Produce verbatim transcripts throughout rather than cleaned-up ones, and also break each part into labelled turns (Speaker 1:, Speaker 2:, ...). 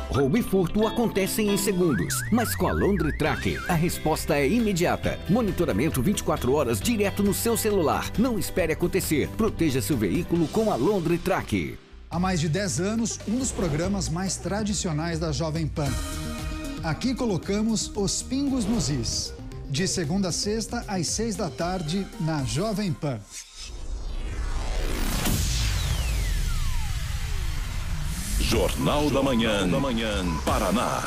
Speaker 1: Roubo e furto acontecem em segundos, mas com a Londritrack, a resposta é imediata. Monitoramento vinte e quatro horas direto no seu celular. Não espere acontecer. Proteja seu veículo com a Londritrack.
Speaker 2: Há mais de dez anos, um dos programas mais tradicionais da Jovem Pan. Aqui colocamos os pingos nos is. De segunda a sexta, às seis da tarde, na Jovem Pan.
Speaker 3: Jornal da Manhã, da Manhã, Paraná.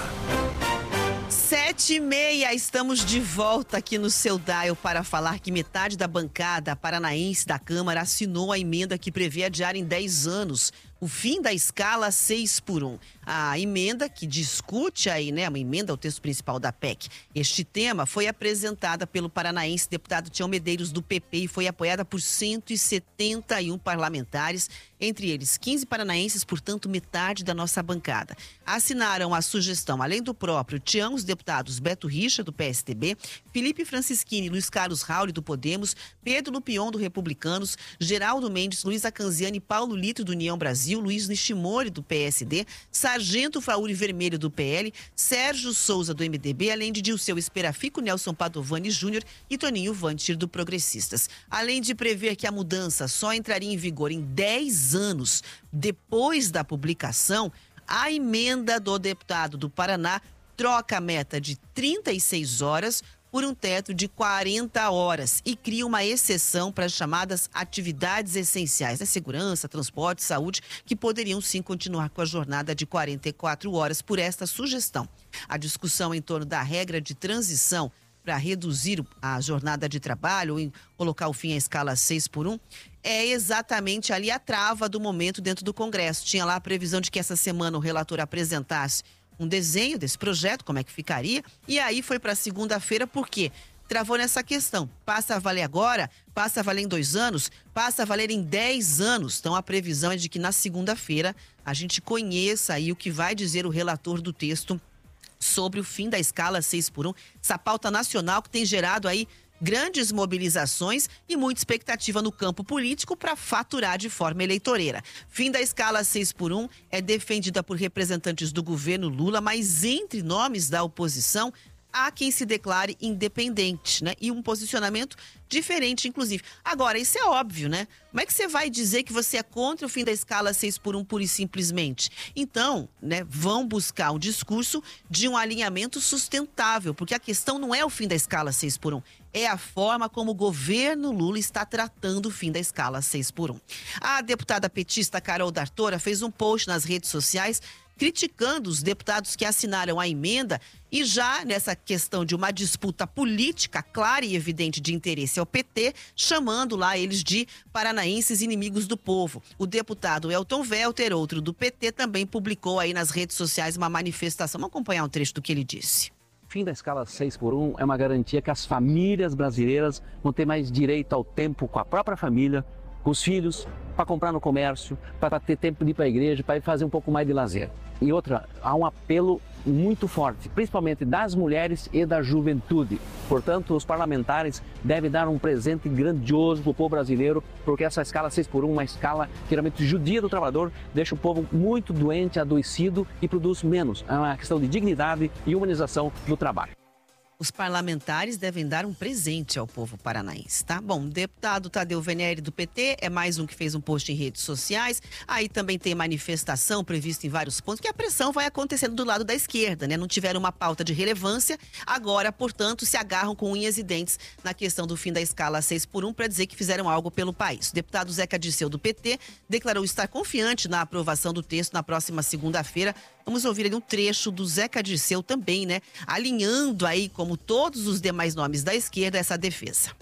Speaker 4: Sete e meia, estamos de volta aqui no seu dial para falar que metade da bancada paranaense da Câmara assinou a emenda que prevê adiar em dez anos o fim da escala seis por um. A emenda que discute aí, né, uma emenda ao texto principal da P E C. Este tema foi apresentada pelo paranaense deputado Tião Medeiros do P P e foi apoiada por cento e setenta e um parlamentares, entre eles quinze paranaenses, portanto metade da nossa bancada. Assinaram a sugestão, além do próprio Tião, os deputados Beto Richa, do P S D B, Felipe Francischini, Luiz Carlos Rauli, do Podemos, Pedro Lupion, do Republicanos, Geraldo Mendes, Luísa Canziani, Paulo Litro, do União Brasil, Luiz Nishimori, do P S D, Sargento Fauri Vermelho, do P L, Sérgio Souza, do M D B, além de Dilceu Esperafico, Nelson Padovani Júnior e Toninho Vantir, do Progressistas. Além de prever que a mudança só entraria em vigor em dez anos depois da publicação, a emenda do deputado do Paraná troca a meta de trinta e seis horas por um teto de quarenta horas e cria uma exceção para as chamadas atividades essenciais, né? Segurança, transporte, saúde, que poderiam sim continuar com a jornada de quarenta e quatro horas por esta sugestão. A discussão em torno da regra de transição para reduzir a jornada de trabalho ou colocar o fim à escala seis por um é exatamente ali a trava do momento dentro do Congresso. Tinha lá a previsão de que essa semana o relator apresentasse um desenho desse projeto, como é que ficaria, e aí foi para segunda-feira, porque travou nessa questão. Passa a valer agora, passa a valer em dois anos, passa a valer em dez anos. Então a previsão é de que na segunda-feira a gente conheça aí o que vai dizer o relator do texto sobre o fim da escala seis por um, essa pauta nacional que tem gerado aí grandes mobilizações e muita expectativa no campo político para faturar de forma eleitoreira. Fim da escala seis por um é defendida por representantes do governo Lula, mas entre nomes da oposição há quem se declare independente, né? E um posicionamento diferente, inclusive. Agora, isso é óbvio, né? Como é que você vai dizer que você é contra o fim da escala seis por um pura e simplesmente? Então, né, vão buscar um discurso de um alinhamento sustentável, porque a questão não é o fim da escala seis por um, é a forma como o governo Lula está tratando o fim da escala seis por um. A deputada petista Carol D'Artora fez um post nas redes sociais criticando os deputados que assinaram a emenda e já nessa questão de uma disputa política clara e evidente de interesse ao P T, chamando lá eles de paranaenses inimigos do povo. O deputado Elton Welter, outro do P T, também publicou aí nas redes sociais uma manifestação. Vamos acompanhar um trecho do que ele disse.
Speaker 5: O fim da escala seis por um é uma garantia que as famílias brasileiras vão ter mais direito ao tempo com a própria família, com os filhos, para comprar no comércio, para ter tempo de ir para a igreja, para ir fazer um pouco mais de lazer. E outra, há um apelo muito forte, principalmente das mulheres e da juventude. Portanto, os parlamentares devem dar um presente grandioso para o povo brasileiro, porque essa escala seis por um, uma escala que realmente judia do trabalhador, deixa o povo muito doente, adoecido e produz menos. É uma questão de dignidade e humanização do trabalho.
Speaker 4: Os parlamentares devem dar um presente ao povo paranaense, tá? Bom, o deputado Tadeu Venieri do P T é mais um que fez um post em redes sociais. Aí também tem manifestação prevista em vários pontos, que a pressão vai acontecendo do lado da esquerda, né? Não tiveram uma pauta de relevância, agora, portanto, se agarram com unhas e dentes na questão do fim da escala seis por um para dizer que fizeram algo pelo país. O deputado Zeca Dirceu do P T declarou estar confiante na aprovação do texto na próxima segunda-feira. Vamos ouvir ali um trecho do Zeca Dirceu também, né? Alinhando aí, como todos os demais nomes da esquerda, essa defesa.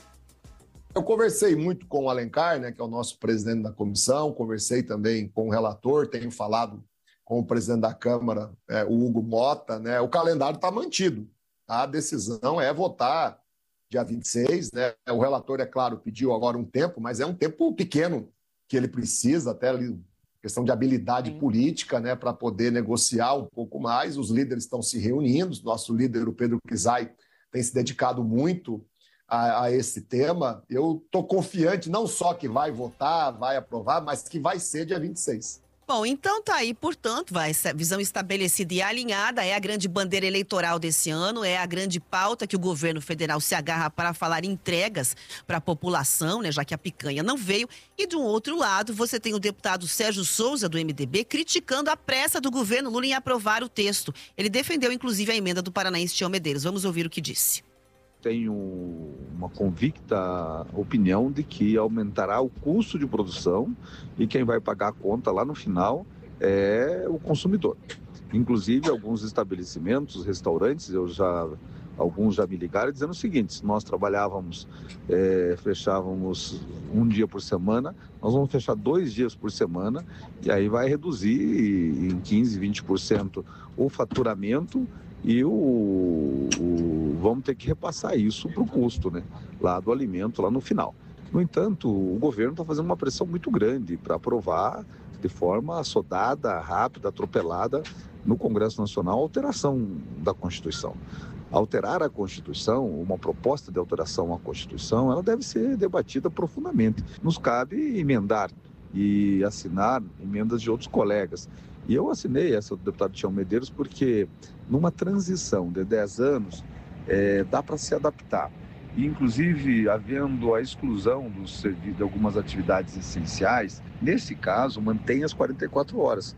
Speaker 6: Eu conversei muito com o Alencar, né, que é o nosso presidente da comissão, conversei também com o relator, tenho falado com o presidente da Câmara, é, o Hugo Mota, né? O calendário está mantido. A decisão é votar dia vinte e seis, né? O relator, é claro, pediu agora um tempo, mas é um tempo pequeno que ele precisa, até ali, questão de habilidade Sim. política, né, para poder negociar um pouco mais. Os líderes estão se reunindo, nosso líder, o Pedro Kizai, tem se dedicado muito a, a esse tema. Eu estou confiante não só que vai votar, vai aprovar, mas que vai ser dia vinte e seis.
Speaker 4: Bom, então tá aí, portanto, vai, essa visão estabelecida e alinhada é a grande bandeira eleitoral desse ano, é a grande pauta que o governo federal se agarra para falar entregas para a população, né, já que a picanha não veio. E de um outro lado, você tem o deputado Sérgio Souza, do M D B, criticando a pressa do governo Lula em aprovar o texto. Ele defendeu, inclusive, a emenda do paranaense Tião Medeiros. Vamos ouvir o que disse.
Speaker 7: Tenho uma convicta opinião de que aumentará o custo de produção e quem vai pagar a conta lá no final é o consumidor. Inclusive, alguns estabelecimentos, restaurantes, eu já, alguns já me ligaram dizendo o seguinte: nós trabalhávamos, é, fechávamos um dia por semana, nós vamos fechar dois dias por semana e aí vai reduzir em quinze, vinte por cento o faturamento. E o, o, vamos ter que repassar isso para o custo, né, lá do alimento, lá no final. No entanto, o governo está fazendo uma pressão muito grande para aprovar de forma assodada, rápida, atropelada no Congresso Nacional a alteração da Constituição. Alterar a Constituição, uma proposta de alteração à Constituição, ela deve ser debatida profundamente. Nos cabe emendar e assinar emendas de outros colegas. E eu assinei essa do deputado Tião Medeiros porque numa transição de dez anos é, dá para se adaptar. E, inclusive, havendo a exclusão dos serviços, de algumas atividades essenciais, nesse caso, mantém as quarenta e quatro horas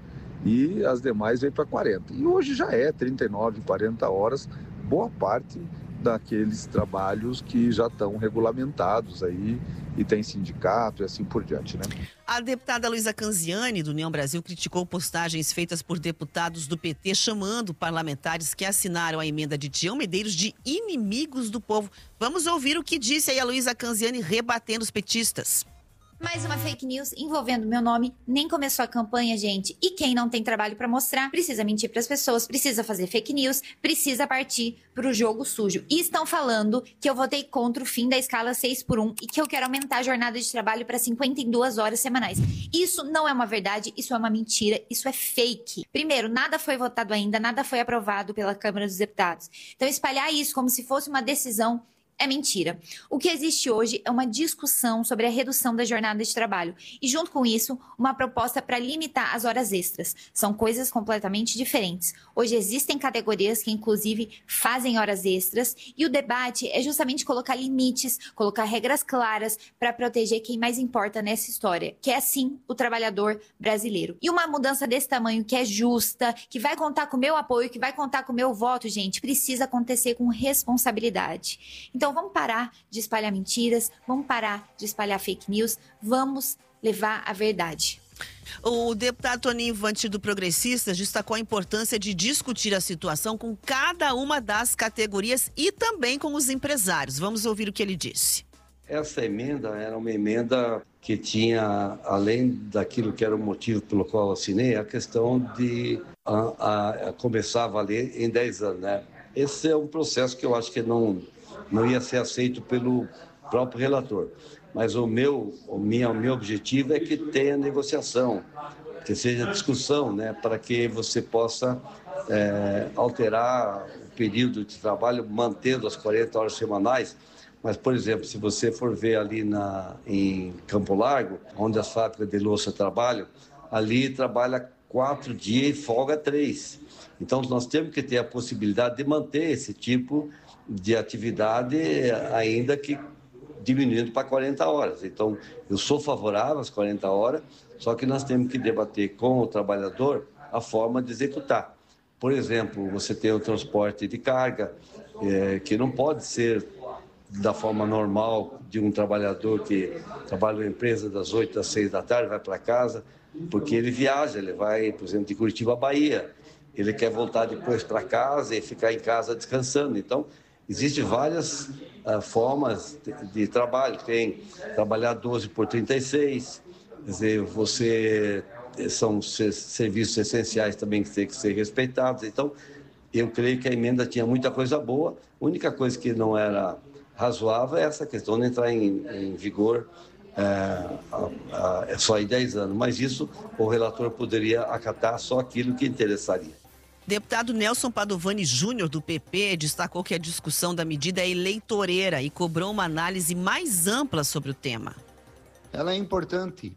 Speaker 7: e as demais vem para quarenta. E hoje já é trinta e nove, quarenta horas, boa parte daqueles trabalhos que já estão regulamentados aí e tem sindicato e assim por diante, né?
Speaker 4: A deputada Luísa Canziani, do União Brasil, criticou postagens feitas por deputados do P T chamando parlamentares que assinaram a emenda de Tião Medeiros de inimigos do povo. Vamos ouvir o que disse aí a Luísa Canziani rebatendo os petistas.
Speaker 8: Mais uma fake news envolvendo meu nome. Nem começou a campanha, gente. E quem não tem trabalho pra mostrar, precisa mentir pras pessoas, precisa fazer fake news, precisa partir pro jogo sujo. E estão falando que eu votei contra o fim da escala seis por um e que eu quero aumentar a jornada de trabalho para cinquenta e duas horas semanais. Isso não é uma verdade, isso é uma mentira, isso é fake. Primeiro, nada foi votado ainda, nada foi aprovado pela Câmara dos Deputados. Então, espalhar isso como se fosse uma decisão é mentira. O que existe hoje é uma discussão sobre a redução da jornada de trabalho e, junto com isso, uma proposta para limitar as horas extras. São coisas completamente diferentes. Hoje existem categorias que, inclusive, fazem horas extras e o debate é justamente colocar limites, colocar regras claras para proteger quem mais importa nessa história, que é, sim, o trabalhador brasileiro. E uma mudança desse tamanho que é justa, que vai contar com o meu apoio, que vai contar com o meu voto, gente, precisa acontecer com responsabilidade. Então, Então vamos parar de espalhar mentiras, vamos parar de espalhar fake news, vamos levar a verdade.
Speaker 4: O deputado Toninho Vante do Progressistas destacou a importância de discutir a situação com cada uma das categorias e também com os empresários. Vamos ouvir o que ele disse.
Speaker 9: Essa emenda era uma emenda que tinha, além daquilo que era o motivo pelo qual eu assinei, a questão de a, a, a começar a valer em dez anos, né? Esse é um processo que eu acho que não... não ia ser aceito pelo próprio relator. Mas o meu, o minha, o meu objetivo é que tenha negociação, que seja discussão, né, para que você possa é, alterar o período de trabalho, mantendo as quarenta horas semanais. Mas, por exemplo, se você for ver ali na, em Campo Largo, onde as fábricas de louça trabalham, ali trabalha quatro dias e folga três. Então, nós temos que ter a possibilidade de manter esse tipo de atividade, ainda que diminuindo para quarenta horas. Então, eu sou favorável às quarenta horas, só que nós temos que debater com o trabalhador a forma de executar. Por exemplo, você tem o transporte de carga, é, que não pode ser da forma normal de um trabalhador que trabalha na empresa das oito às seis da tarde, vai para casa, porque ele viaja, ele vai, por exemplo, de Curitiba à Bahia, ele quer voltar depois para casa e ficar em casa descansando. Então, existem várias uh, formas de, de trabalho. Tem trabalhar doze por trinta e seis, quer dizer, você, são serviços essenciais também que têm que ser respeitados. Então, eu creio que a emenda tinha muita coisa boa. A única coisa que não era razoável é essa questão de entrar em, em vigor é, a, a, é só em dez anos. Mas isso o relator poderia acatar só aquilo que interessaria.
Speaker 4: Deputado Nelson Padovani Júnior, do P P, destacou que a discussão da medida é eleitoreira e cobrou uma análise mais ampla sobre o tema.
Speaker 10: Ela é importante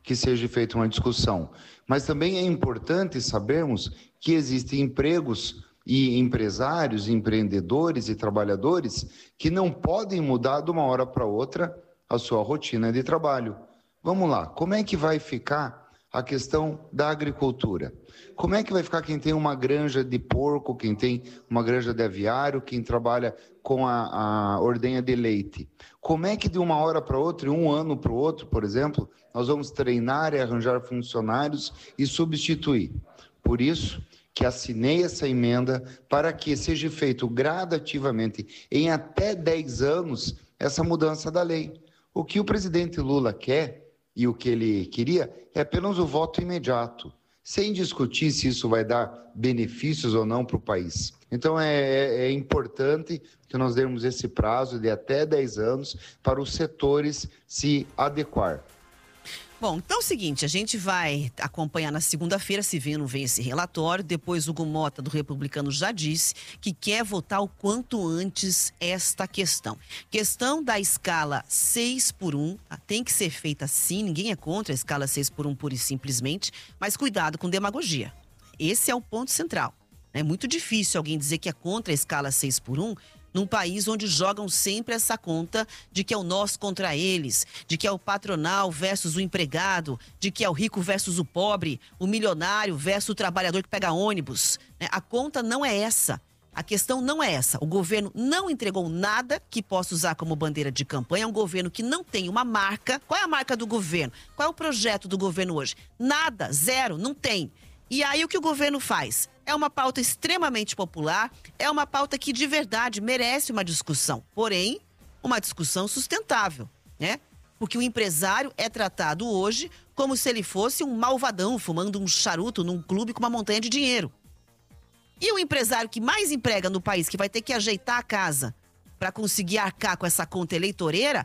Speaker 10: que seja feita uma discussão. Mas também é importante sabermos que existem empregos e empresários, empreendedores e trabalhadores que não podem mudar de uma hora para outra a sua rotina de trabalho. Vamos lá, como é que vai ficar a questão da agricultura? Como é que vai ficar quem tem uma granja de porco, quem tem uma granja de aviário, quem trabalha com a, a ordenha de leite? Como é que de uma hora para outra, de um ano para o outro, por exemplo, nós vamos treinar e arranjar funcionários e substituir? Por isso que assinei essa emenda para que seja feito gradativamente, em até dez anos, essa mudança da lei. O que o presidente Lula quer e o que ele queria é apenas o voto imediato, sem discutir se isso vai dar benefícios ou não para o país. Então é, é importante que nós demos esse prazo de até dez anos para os setores se adequar.
Speaker 4: Bom, então é o seguinte, a gente vai acompanhar na segunda-feira, se vem ou não vem esse relatório. Depois o Hugo Mota, do Republicano, já disse que quer votar o quanto antes esta questão. Questão da escala seis por um, tem que ser feita sim, ninguém é contra a escala seis por um pura e simplesmente, mas cuidado com demagogia. Esse é o ponto central. É muito difícil alguém dizer que é contra a escala seis por um, num país onde jogam sempre essa conta de que é o nós contra eles, de que é o patronal versus o empregado, de que é o rico versus o pobre, o milionário versus o trabalhador que pega ônibus. A conta não é essa. A questão não é essa. O governo não entregou nada que possa usar como bandeira de campanha. É um governo que não tem uma marca. Qual é a marca do governo? Qual é o projeto do governo hoje? Nada, zero, não tem. E aí o que o governo faz? É uma pauta extremamente popular, é uma pauta que de verdade merece uma discussão, porém, uma discussão sustentável, né? Porque o empresário é tratado hoje como se ele fosse um malvadão fumando um charuto num clube com uma montanha de dinheiro. E o empresário que mais emprega no país, que vai ter que ajeitar a casa para conseguir arcar com essa conta eleitoreira,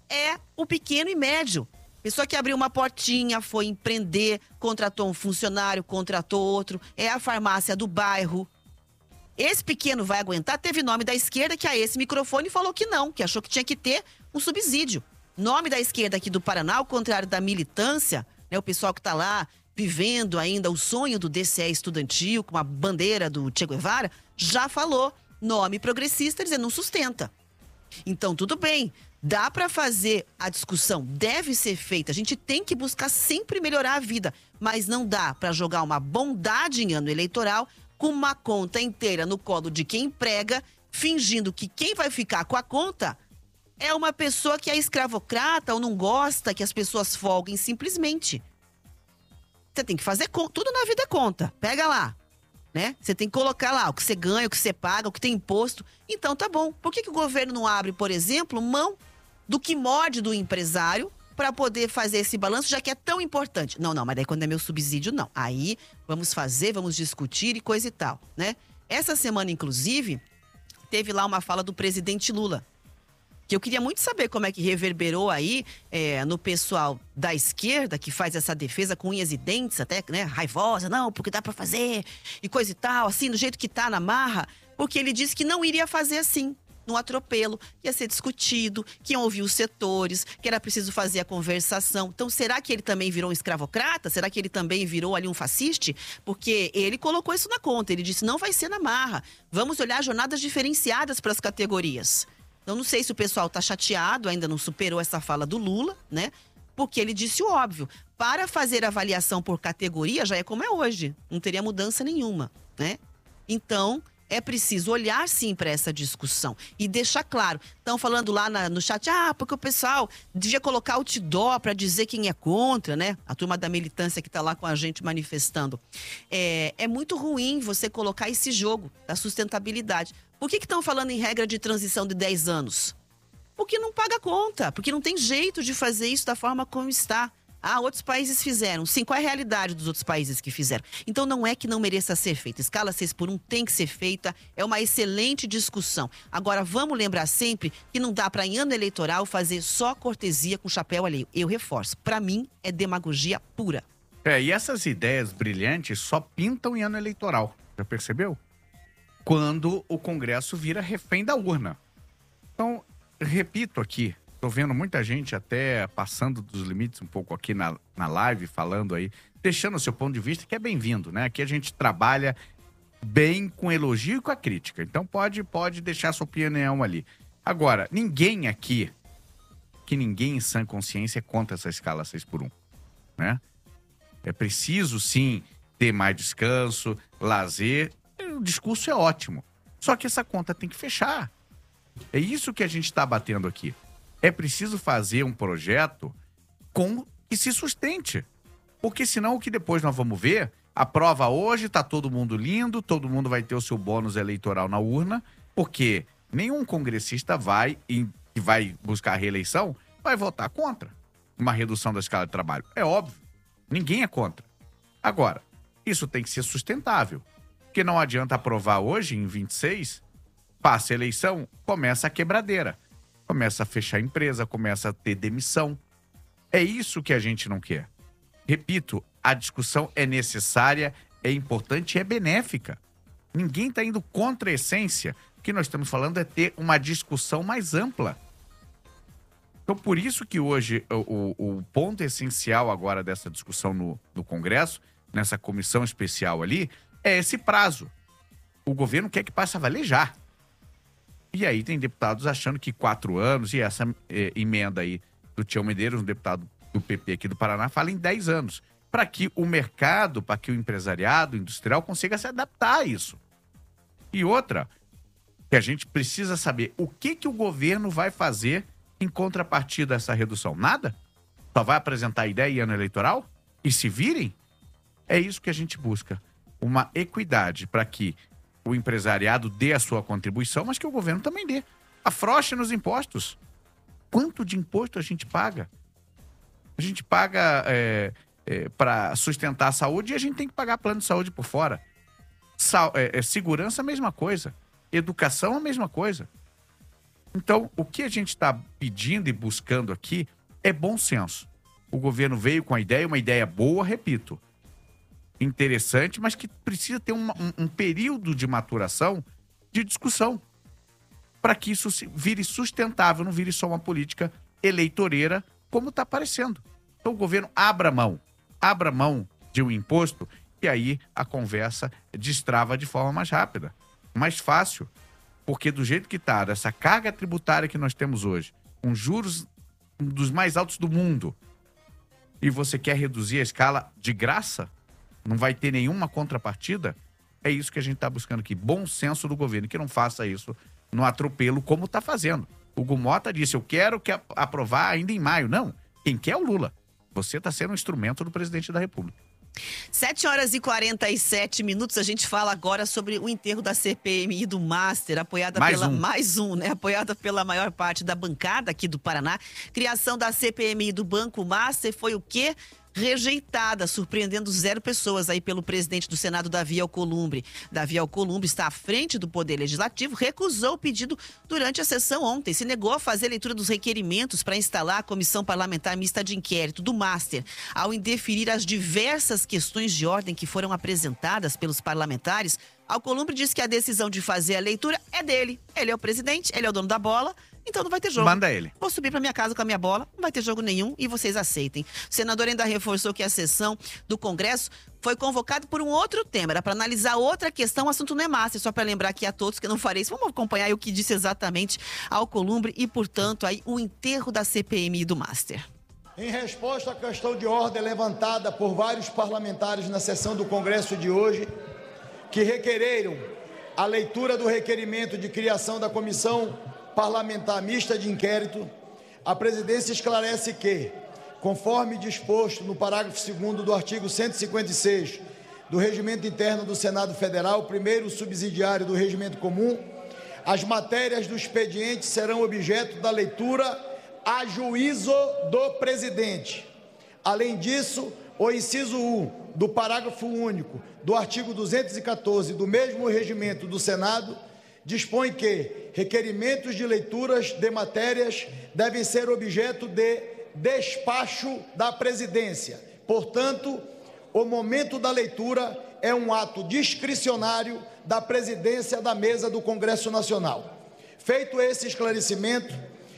Speaker 4: é o pequeno e médio. Pessoa que abriu uma portinha, foi empreender, contratou um funcionário, contratou outro, é a farmácia do bairro. Esse pequeno vai aguentar? Teve nome da esquerda que a esse microfone falou que não, que achou que tinha que ter um subsídio. Nome da esquerda aqui do Paraná, ao contrário da militância, né, o pessoal que está lá vivendo ainda o sonho do D C E estudantil, com a bandeira do Che Guevara, já falou. Nome progressista, dizendo não sustenta. Então, tudo bem. Dá para fazer a discussão, deve ser feita. A gente tem que buscar sempre melhorar a vida, mas não dá para jogar uma bondade em ano eleitoral com uma conta inteira no colo de quem emprega, fingindo que quem vai ficar com a conta é uma pessoa que é escravocrata ou não gosta que as pessoas folguem simplesmente. Você tem que fazer conta, tudo na vida é conta. Pega lá, né? Você tem que colocar lá o que você ganha, o que você paga, o que tem imposto. Então tá bom. Por que que o governo não abre, por exemplo, mão do que morde do empresário para poder fazer esse balanço, já que é tão importante? Não, não, mas daí quando é meu subsídio, não. Aí vamos fazer, vamos discutir e coisa e tal, né? Essa semana, inclusive, teve lá uma fala do presidente Lula, que eu queria muito saber como é que reverberou aí é, no pessoal da esquerda, que faz essa defesa com unhas e dentes, até, né, raivosa, não, porque dá para fazer, e coisa e tal, assim, do jeito que tá na marra, porque ele disse que não iria fazer assim, no atropelo, ia ser discutido, que iam ouvir os setores, que era preciso fazer a conversação. Então, será que ele também virou um escravocrata? Será que ele também virou ali um fasciste? Porque ele colocou isso na conta, ele disse, não vai ser na marra, vamos olhar jornadas diferenciadas para as categorias. Então, não sei se o pessoal está chateado, ainda não superou essa fala do Lula, né? Porque ele disse o óbvio, para fazer avaliação por categoria já é como é hoje, não teria mudança nenhuma, né? Então, é preciso olhar sim para essa discussão e deixar claro. Estão falando lá na, no chat, ah, porque o pessoal devia colocar outdoor para dizer quem é contra, né? A turma da militância que está lá com a gente manifestando. É, é muito ruim você colocar esse jogo da sustentabilidade. Por que estão falando em regra de transição de dez anos? Porque não paga conta, porque não tem jeito de fazer isso da forma como está. Ah, outros países fizeram. Sim, qual é a realidade dos outros países que fizeram? Então não é que não mereça ser feita. Escala seis por um tem que ser feita. É uma excelente discussão. Agora, vamos lembrar sempre que não dá para, em ano eleitoral, fazer só cortesia com chapéu alheio. Eu reforço. Para mim, é demagogia pura.
Speaker 11: É, e essas ideias brilhantes só pintam em ano eleitoral. Já percebeu? Quando o Congresso vira refém da urna. Então, repito aqui, Tô vendo muita gente até passando dos limites um pouco aqui na, na live, falando aí, deixando o seu ponto de vista, que é bem-vindo, né? Aqui a gente trabalha bem com elogio e com a crítica. Então pode, pode deixar sua opinião ali. Agora, ninguém aqui, que ninguém em sã consciência é contra essa escala seis por um, né? É preciso, sim, ter mais descanso, lazer. O discurso é ótimo. Só que essa conta tem que fechar. É isso que a gente está batendo aqui. É preciso fazer um projeto com que se sustente. Porque senão o que depois nós vamos ver, aprova hoje, tá todo mundo lindo, todo mundo vai ter o seu bônus eleitoral na urna, porque nenhum congressista vai, e vai buscar a reeleição, vai votar contra uma redução da escala de trabalho. É óbvio. Ninguém é contra. Agora, isso tem que ser sustentável. Porque não adianta aprovar hoje, em vinte e seis, passa a eleição, começa a quebradeira. Começa a fechar a empresa, começa a ter demissão. É isso que a gente não quer. Repito, a discussão é necessária, é importante e é benéfica. Ninguém está indo contra a essência. O que nós estamos falando é ter uma discussão mais ampla. Então, por isso que hoje o, o, o ponto essencial agora dessa discussão no, no Congresso, nessa comissão especial ali, é esse prazo. O governo quer que passe a valer já. E aí tem deputados achando que quatro anos, e essa eh, emenda aí do Tião Medeiros, um deputado do P P aqui do Paraná, fala em dez anos. Para que o mercado, para que o empresariado industrial consiga se adaptar a isso. E outra, que a gente precisa saber o que, que o governo vai fazer em contrapartida a essa redução. Nada? Só vai apresentar a ideia em ano eleitoral? E se virem? É isso que a gente busca. Uma equidade para que o empresariado dê a sua contribuição, mas que o governo também dê. Afrouxe nos impostos. Quanto de imposto a gente paga? A gente paga é, é, para sustentar a saúde e a gente tem que pagar plano de saúde por fora. Sa é, é, segurança, a mesma coisa. Educação, a mesma coisa. Então, o que a gente está pedindo e buscando aqui é bom senso. O governo veio com a ideia, uma ideia boa, repito, interessante, mas que precisa ter um, um, um período de maturação, de discussão, para que isso se vire sustentável, não vire só uma política eleitoreira, como está aparecendo. Então o governo abra mão, abra mão de um imposto, e aí a conversa destrava de forma mais rápida, mais fácil. Porque do jeito que está, dessa carga tributária que nós temos hoje, com juros dos mais altos do mundo, e você quer reduzir a escala de graça, não vai ter nenhuma contrapartida, é isso que a gente está buscando aqui. Bom senso do governo, que não faça isso no atropelo como está fazendo. O Hugo Mota disse, eu quero que aprovar ainda em maio. Não, quem quer é o Lula. Você está sendo um instrumento do presidente da República.
Speaker 4: sete horas e quarenta e sete minutos, a gente fala agora sobre o enterro da C P M I do Master, apoiada
Speaker 11: mais
Speaker 4: pela
Speaker 11: um.
Speaker 4: mais um, né? Apoiada pela maior parte da bancada aqui do Paraná. Criação da C P M I do Banco Master foi o quê? Rejeitada, surpreendendo zero pessoas aí pelo presidente do Senado, Davi Alcolumbre. Davi Alcolumbre está à frente do Poder Legislativo, recusou o pedido durante a sessão ontem, se negou a fazer a leitura dos requerimentos para instalar a Comissão Parlamentar Mista de Inquérito do Master, ao indeferir as diversas questões de ordem que foram apresentadas pelos parlamentares. Alcolumbre disse que a decisão de fazer a leitura é dele. Ele é o presidente, ele é o dono da bola, então não vai ter jogo.
Speaker 11: Manda ele.
Speaker 4: Vou subir para minha casa com a minha bola, não vai ter jogo nenhum e vocês aceitem. O senador ainda reforçou que a sessão do Congresso foi convocada por um outro tema, era para analisar outra questão, o assunto não é Master, só para lembrar aqui a todos que não farei isso. Vamos acompanhar o que disse exatamente Alcolumbre e, portanto, aí o enterro da C P M I do Master.
Speaker 12: Em resposta à questão de ordem levantada por vários parlamentares na sessão do Congresso de hoje, que requereram a leitura do requerimento de criação da Comissão Parlamentar Mista de Inquérito, a presidência esclarece que, conforme disposto no parágrafo segundo do artigo cento e cinquenta e seis do Regimento Interno do Senado Federal, primeiro subsidiário do Regimento Comum, as matérias do expediente serão objeto da leitura a juízo do presidente. Além disso, o inciso um do parágrafo único do artigo duzentos e quatorze do mesmo regimento do Senado dispõe que requerimentos de leituras de matérias devem ser objeto de despacho da presidência. Portanto, o momento da leitura é um ato discricionário da presidência da mesa do Congresso Nacional. Feito esse esclarecimento,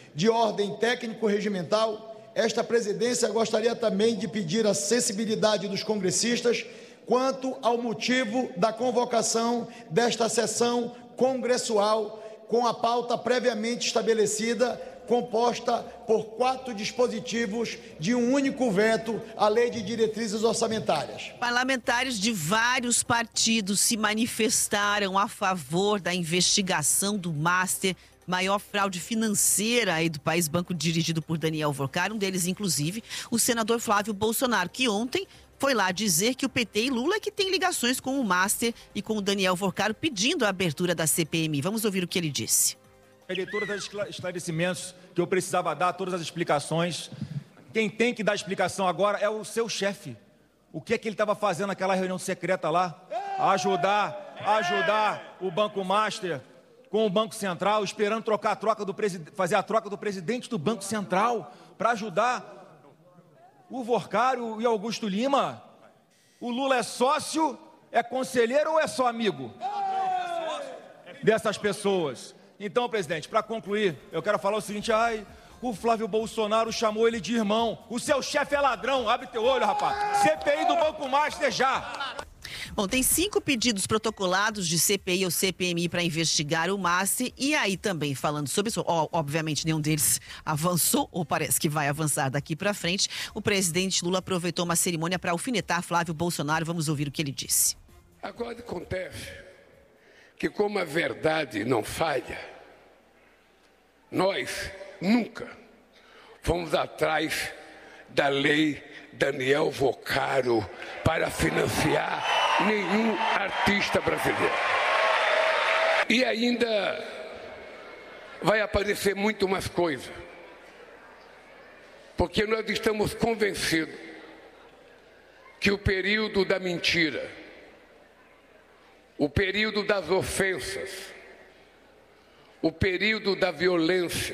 Speaker 12: de ordem técnico-regimental, esta presidência gostaria também de pedir a sensibilidade dos congressistas quanto ao motivo da convocação desta sessão congressual com a pauta previamente estabelecida, composta por quatro dispositivos de um único veto à Lei de Diretrizes Orçamentárias.
Speaker 4: Parlamentares de vários partidos se manifestaram a favor da investigação do Master, maior fraude financeira aí do país, banco dirigido por Daniel Vorcar, um deles, inclusive, o senador Flávio Bolsonaro, que ontem foi lá dizer que o P T e Lula é que tem ligações com o Master e com o Daniel Vorcar, pedindo a abertura da C P M I. Vamos ouvir o que ele disse.
Speaker 13: Eu dei todos os esclarecimentos que eu precisava dar, todas as explicações. Quem tem que dar explicação agora é o seu chefe. O que é que ele estava fazendo naquela reunião secreta lá? Ajudar, ajudar o Banco Master com o Banco Central, esperando trocar a troca do presid... fazer a troca do presidente do Banco Central para ajudar o Vorcário e Augusto Lima. O Lula é sócio, é conselheiro ou é só amigo dessas pessoas? Então, presidente, para concluir, eu quero falar o seguinte, ai, o Flávio Bolsonaro chamou ele de irmão. O seu chefe é ladrão, abre teu olho, rapaz. C P I do Banco Master já.
Speaker 4: Bom, tem cinco pedidos protocolados de C P I ou C P M I para investigar o Master. E aí também falando sobre isso, ó, obviamente nenhum deles avançou, ou parece que vai avançar daqui para frente. O presidente Lula aproveitou uma cerimônia para alfinetar Flávio Bolsonaro. Vamos ouvir o que ele disse.
Speaker 14: Agora acontece que, como a verdade não falha, nós nunca fomos atrás da lei Daniel Vorcaro para financiar nenhum artista brasileiro. E ainda vai aparecer muito mais coisa, porque nós estamos convencidos que o período da mentira, o período das ofensas, o período da violência,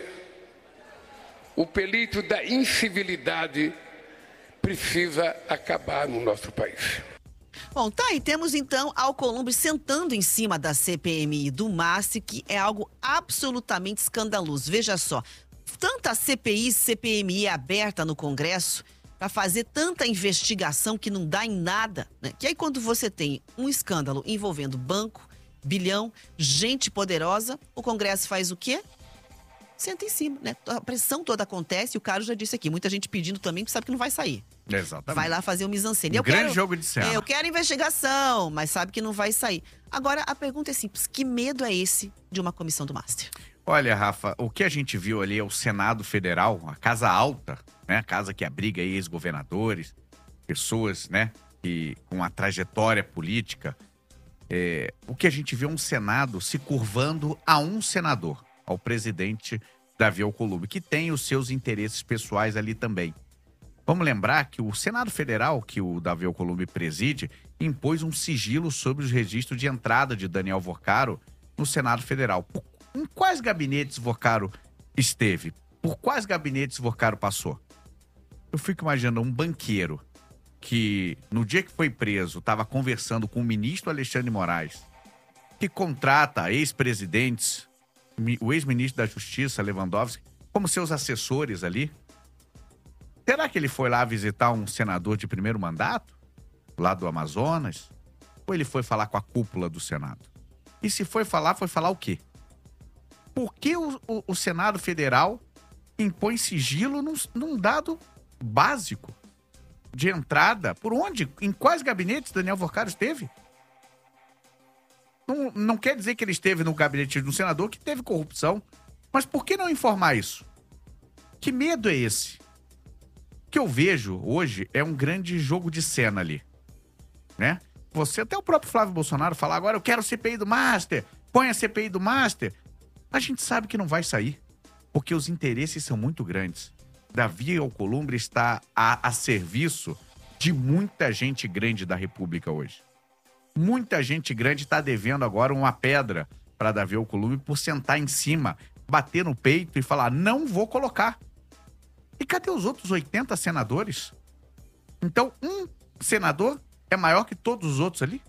Speaker 14: o período da incivilidade precisa acabar no nosso país.
Speaker 4: Bom, tá aí, temos então Alcolumbre sentando em cima da C P M I do Master, que é algo absolutamente escandaloso. Veja só, tanta C P I, C P M I aberta no Congresso para fazer tanta investigação que não dá em nada, né? Que aí quando você tem um escândalo envolvendo banco, bilhão, gente poderosa, o Congresso faz o quê? Senta em cima, né? A pressão toda acontece, e o Carlos já disse aqui, muita gente pedindo também, porque sabe que não vai sair.
Speaker 11: Exatamente.
Speaker 4: Vai lá fazer o mise-en-scène.
Speaker 11: Um
Speaker 4: Eu
Speaker 11: grande
Speaker 4: quero,
Speaker 11: jogo de cena.
Speaker 4: Eu quero investigação, mas sabe que não vai sair. Agora, a pergunta é simples, que medo é esse de uma comissão do Master?
Speaker 11: Olha, Rafa, o que a gente viu ali é o Senado Federal, a Casa Alta, né? A casa que abriga aí ex-governadores, pessoas, né? Que, com uma trajetória política. É, o que a gente viu é um Senado se curvando a um senador, ao presidente Davi Alcolumbre, que tem os seus interesses pessoais ali também. Vamos lembrar que o Senado Federal, que o Davi Alcolumbre preside, impôs um sigilo sobre os registros de entrada de Daniel Vorcaro no Senado Federal. Por, em quais gabinetes Vorcaro esteve? Por quais gabinetes Vorcaro passou? Eu fico imaginando um banqueiro que, no dia que foi preso, estava conversando com o ministro Alexandre de Moraes, que contrata ex-presidentes, o ex-ministro da Justiça, Lewandowski, como seus assessores ali. Será que ele foi lá visitar um senador de primeiro mandato, lá do Amazonas? Ou ele foi falar com a cúpula do Senado? E se foi falar, foi falar o quê? Por que o, o, o Senado Federal impõe sigilo num, num dado básico de entrada? Por onde? Em quais gabinetes Daniel Vorcaro esteve? Não, não quer dizer que ele esteve no gabinete de um senador que teve corrupção. Mas por que não informar isso? Que medo é esse? O que eu vejo hoje é um grande jogo de cena ali, né? Você, até o próprio Flávio Bolsonaro falar agora, eu quero C P I do Master, põe a C P I do Master. A gente sabe que não vai sair, porque os interesses são muito grandes. Davi Alcolumbre está a, a serviço de muita gente grande da República hoje. Muita gente grande está devendo agora uma pedra para Davi Alcolumbre por sentar em cima, bater no peito e falar, não vou colocar. E cadê os outros oitenta senadores? Então, um senador é maior que todos os outros ali?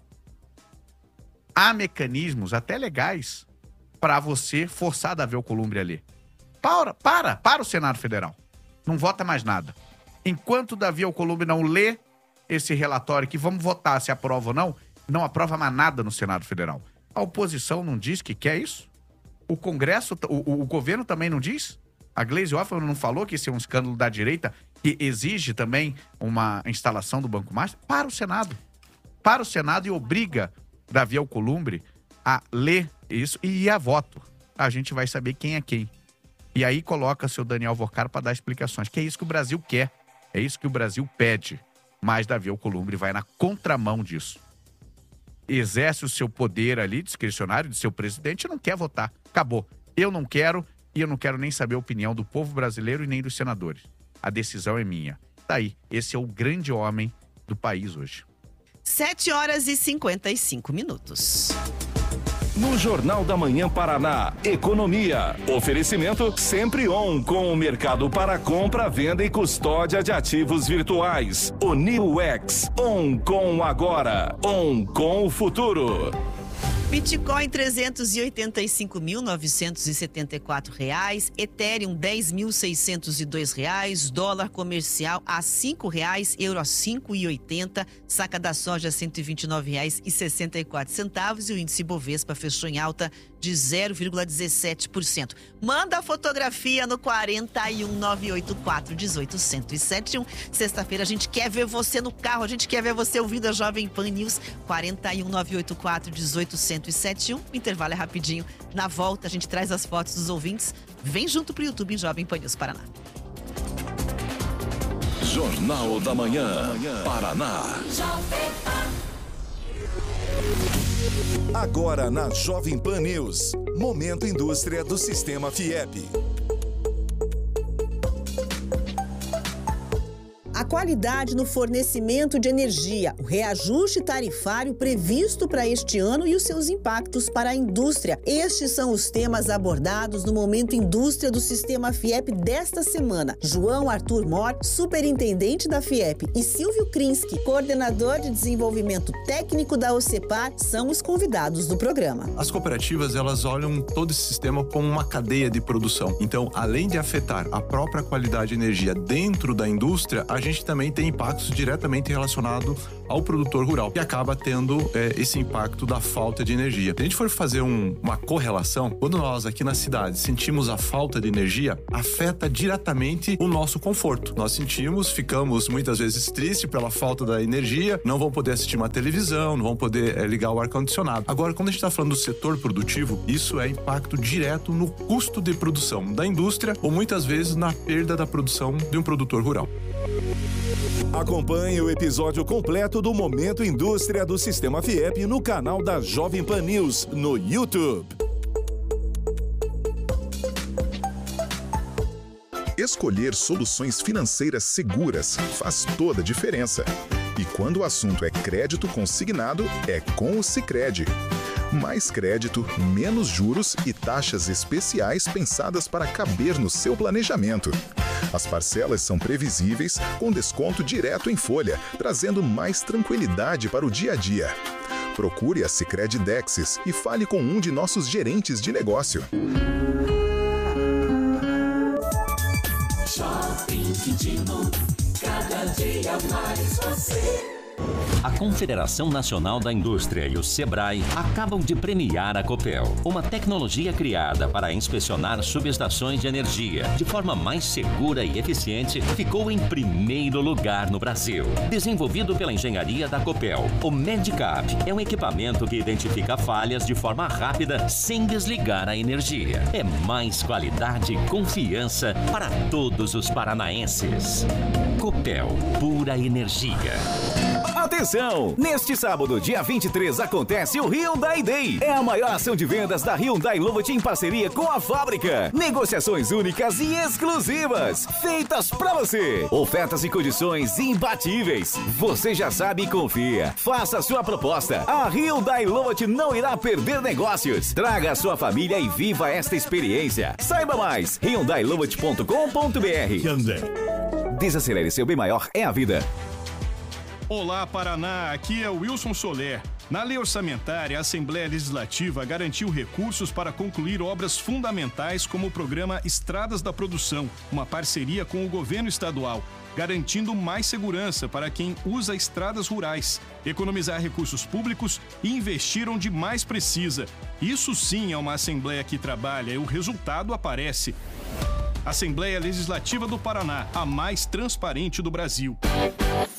Speaker 11: Há mecanismos, até legais, para você forçar Davi Alcolumbre ali. Para, para, para o Senado Federal. Não vota mais nada. Enquanto o Davi Alcolumbre não lê esse relatório, que vamos votar se aprova ou não, não aprova mais nada no Senado Federal. A oposição não diz que quer isso? O Congresso, o, o, o governo também não diz? A Gleisi Hoffmann não falou que esse é um escândalo da direita que exige também uma instalação do Banco Master? Para o Senado. Para o Senado e obriga Davi Alcolumbre a ler isso e ir a voto. A gente vai saber quem é quem. E aí coloca seu Daniel Alvorcaro para dar explicações. Que é isso que o Brasil quer. É isso que o Brasil pede. Mas Davi Alcolumbre vai na contramão disso. Exerce o seu poder ali, discricionário, de seu presidente, e não quer votar. Acabou. Eu não quero e eu não quero nem saber a opinião do povo brasileiro e nem dos senadores. A decisão é minha. Tá aí. Esse é o grande homem do país hoje.
Speaker 4: sete horas e cinquenta e cinco minutos.
Speaker 3: No Jornal da Manhã Paraná, Economia. Oferecimento Sempre On, com o mercado para compra, venda e custódia de ativos virtuais. O New X, On com agora, On com o futuro.
Speaker 4: Bitcoin trezentos e oitenta e cinco mil, novecentos e setenta e quatro reais, Ethereum dez mil, seiscentos e dois reais, dólar comercial a cinco reais, euro a cinco e oitenta, saca da soja cento e vinte e nove reais e sessenta e quatro centavos e o índice Bovespa fechou em alta de zero vírgula dezessete por cento. Manda a fotografia no quarenta e um, nove oito quatro, dezoito, cento e setenta e um. Sexta-feira a gente quer ver você no carro, a gente quer ver você ouvindo a Jovem Pan News. quarenta e um, nove oito quatro, dezoito, cento e setenta e um. O intervalo é rapidinho. Na volta a gente traz as fotos dos ouvintes. Vem junto pro YouTube em Jovem Pan News Paraná.
Speaker 3: Jornal da Manhã, Paraná.
Speaker 15: Agora na Jovem Pan News, Momento Indústria do Sistema Fiep.
Speaker 16: A qualidade no fornecimento de energia, o reajuste tarifário previsto para este ano e os seus impactos para a indústria. Estes são os temas abordados no Momento Indústria do Sistema Fiep desta semana. João Arthur Mor, superintendente da Fiep, e Silvio Krinsky, coordenador de desenvolvimento técnico da OCEPAR, são os convidados do programa.
Speaker 17: As cooperativas, elas olham todo esse sistema como uma cadeia de produção. Então, além de afetar a própria qualidade de energia dentro da indústria, a gente também tem impactos diretamente relacionados ao produtor rural, que acaba tendo é, esse impacto da falta de energia. Se a gente for fazer um, uma correlação, quando nós aqui na cidade sentimos a falta de energia, afeta diretamente o nosso conforto. Nós sentimos, ficamos muitas vezes tristes pela falta da energia, não vão poder assistir uma televisão, não vão poder é, ligar o ar-condicionado. Agora, quando a gente está falando do setor produtivo, isso é impacto direto no custo de produção da indústria ou muitas vezes na perda da produção de um produtor rural.
Speaker 15: Acompanhe o episódio completo do Momento Indústria do Sistema Fiep no canal da Jovem Pan News no YouTube.
Speaker 18: Escolher soluções financeiras seguras faz toda a diferença. E quando o assunto é crédito consignado, é com o Sicredi. Mais crédito, menos juros e taxas especiais pensadas para caber no seu planejamento. As parcelas são previsíveis, com desconto direto em folha, trazendo mais tranquilidade para o dia a dia. Procure a Sicredi Dexis e fale com um de nossos gerentes de negócio.
Speaker 19: Shopping Quintino, cada dia mais você.
Speaker 20: A Confederação Nacional da Indústria e o Sebrae acabam de premiar a Copel, uma tecnologia criada para inspecionar subestações de energia de forma mais segura e eficiente, ficou em primeiro lugar no Brasil. Desenvolvido pela engenharia da Copel, o Medicap é um equipamento que identifica falhas de forma rápida sem desligar a energia. É mais qualidade e confiança para todos os paranaenses. Copel, pura energia.
Speaker 21: Atenção! Neste sábado, dia vinte e três, acontece o Hyundai Day. É a maior ação de vendas da Hyundai Lovot em parceria com a fábrica. Negociações únicas e exclusivas, feitas pra você. Ofertas e condições imbatíveis. Você já sabe e confia. Faça a sua proposta. A Hyundai Lovot não irá perder negócios. Traga a sua família e viva esta experiência. Saiba mais, hyundai lovot ponto com ponto br. Hyundai. Desacelere, seu bem maior é a vida.
Speaker 22: Olá, Paraná, aqui é o Wilson Soler.
Speaker 1: Na lei orçamentária, a Assembleia Legislativa garantiu recursos para concluir obras fundamentais como o programa Estradas da Produção, uma parceria com o governo estadual, garantindo mais segurança para quem usa estradas rurais, economizar recursos públicos e investir onde mais precisa. Isso sim é uma Assembleia que trabalha e o resultado aparece. Assembleia Legislativa do Paraná, a mais transparente do Brasil.